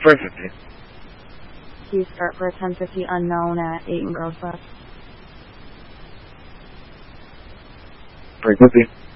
Perfectly. Please start for 10:50 unknown at 8 and Gross Left. Perfectly.